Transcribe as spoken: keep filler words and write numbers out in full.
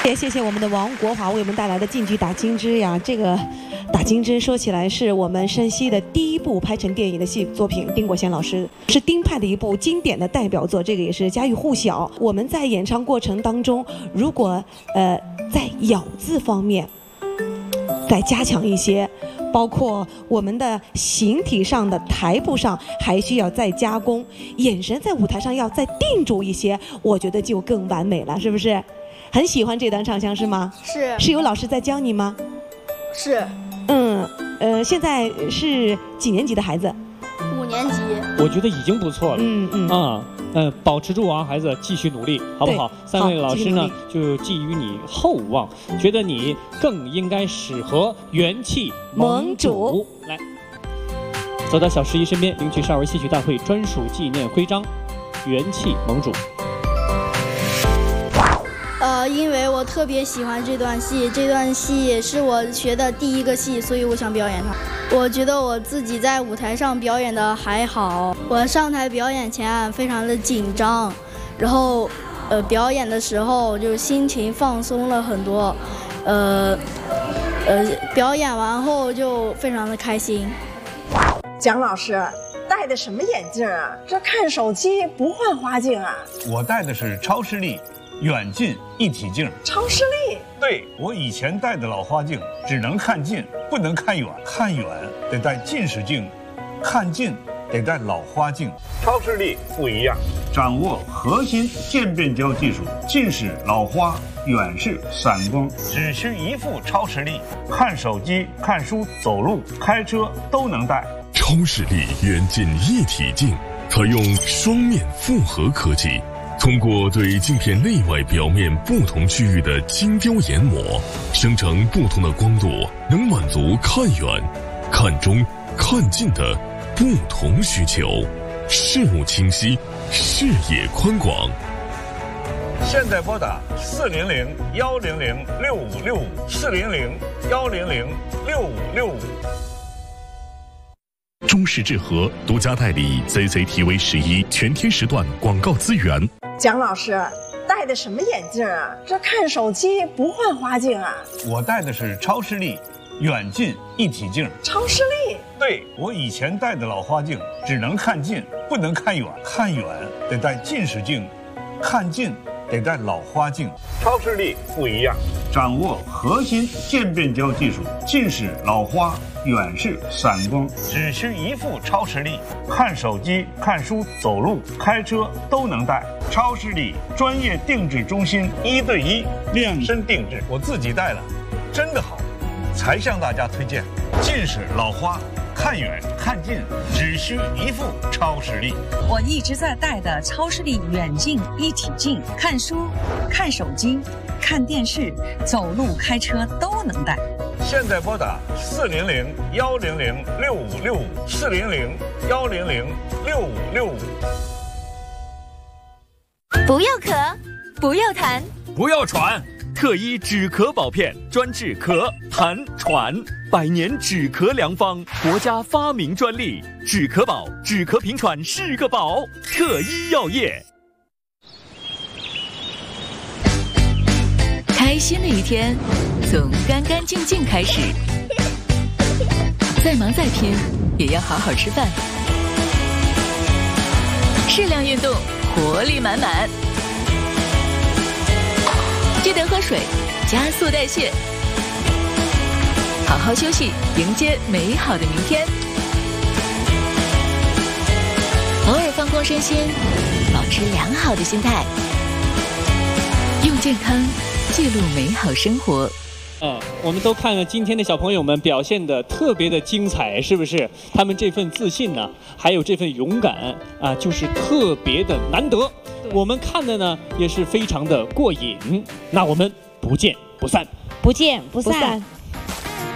也谢谢我们的王国华为我们带来的晋剧打金枝呀。这个打金枝说起来是我们山西的第一部拍成电影的戏作品，丁国贤老师是丁派的一部经典的代表作，这个也是家喻户晓。我们在演唱过程当中，如果呃在咬字方面再加强一些，包括我们的形体上的台步上还需要再加工，眼神在舞台上要再定住一些，我觉得就更完美了，是不是？很喜欢这段唱腔是吗？ 是。是有老师在教你吗？ 是。 嗯，呃，现在是几年级的孩子？ 五年级。 我觉得已经不错了。 嗯嗯。 啊，嗯，保持住啊，孩子，继续努力，好不好？三位老师呢，就寄予你厚望，觉得你更应该适合元气盟主。来，走到小十一身边，领取少儿戏曲大会专属纪念徽章，元气盟主。 呃，因为我特别喜欢这段戏，这段戏也是我学的第一个戏，所以我想表演它。我觉得我自己在舞台上表演的还好，我上台表演前非常的紧张，然后，呃，表演的时候就心情放松了很多，呃，呃，表演完后就非常的开心。 蒋老师戴的什么眼镜啊？这看手机不换花镜啊？ 我戴的是超视力远近一体镜。 超视力？ 对，我以前戴的老花镜只能看近，不能看远，看远得戴近视镜，看近得戴老花镜。超视力不一样，掌握核心渐变焦技术，近视、老花、远视、散光，只需一副超视力，看手机、看书、走路、开车都能戴。 超视力远近一体镜采用双面复合科技，通过对镜片内外表面不同区域的精雕研磨，生成不同的光度，能满足看远、看中、看近的不同需求，视物清晰，视野宽广。 现在拨打四零零幺零零六五六五四零零幺零零六五六五。 中视智和独家代理 C C T V 十一全天时段广告资源。 蒋老师戴的什么眼镜啊？这看手机不换花镜啊？ 我戴的是超视力远近一体镜。 超视力？ 对，我以前戴的老花镜只能看近，不能看远，看远得戴近视镜，看近得戴老花镜。超视力不一样，掌握核心渐变焦技术，近视、老花、远视、散光，只需一副超视力，看手机、看书、走路、开车都能戴。超视力专业定制中心，一对一量身定制，我自己戴了，真的好，才向大家推荐。近视、老花、看远看近，只需一副超视力。 我一直在戴的超视力远近一体镜，看书、看手机、看电视、走路、开车都能戴。 现在拨打四零零幺零零六五六五四零零幺零零六五六五。 不要咳，不要痰， 不要喘。特医止咳宝片专治咳、痰、喘，百年止咳良方，国家发明专利。止咳宝，止咳平喘是个宝。特医药业。 开心的一天从干干净净开始，再忙再拼也要好好吃饭，适量运动，活力满满。记得喝水，加速代谢，好好休息，迎接美好的明天。偶尔放空身心，保持良好的心态，用健康记录美好生活。 嗯，我们都看了今天的小朋友们表现的特别的精彩，是不是？他们这份自信呢，还有这份勇敢啊，就是特别的难得。我们看的呢，也是非常的过瘾。那我们不见不散， 不见不散。